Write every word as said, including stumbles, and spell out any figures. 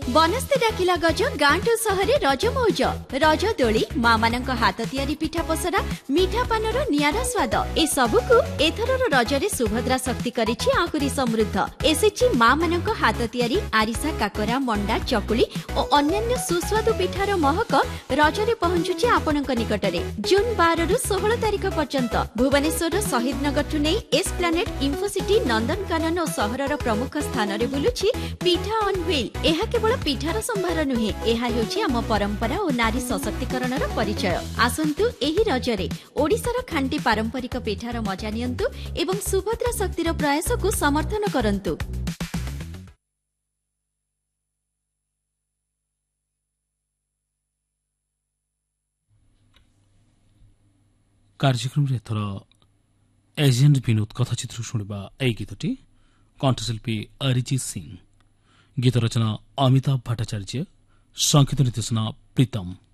बनस्ते डाकिला गज गांठु सहरे रज मौज रज दोली माँ मानक हाथ तियारी पिठा पसरा मिठा पानर नियारा स्वाद ए सबुकु एथरर रजरे सुभद्रा शक्ति करिछि आहुरी समृद्ध एसिछि माँ मानक हाथ तियारी आरिसा काकरा मंडा चकुली और अन्यान्य सुस्वादु पिठार महक रजरे पहुंचुछि आपणक निकटरे। जून बारह रु सोलह तारिख पर्यंत भुवनेश्वर शहीद नगर ठु नेई एस प्लानेट इन्फोसिटी नंदनकानन और सहरर प्रमुख स्थान रे बुलुछि पिठा ऑन व्हील। एहा केवल पिठार संभार नुहे, एहा हेउछि आम परंपरा और नारी सशक्तिकरणर परिचय। आसंतु एही रजरे ओडिशार खांटी पारंपरिक पिठार मजा नियंतु एवं सुभद्रा शक्तिर प्रयास को समर्थन करंतु। कार्यक्रम रे थर एजेंट विनोद कथाचित्र शुणवा ए गीतटी कंठशिल्पी अरिजीत सिंह, गीत रचना अमिताभ भट्टाचार्य, संगीत निर्देशना प्रीतम।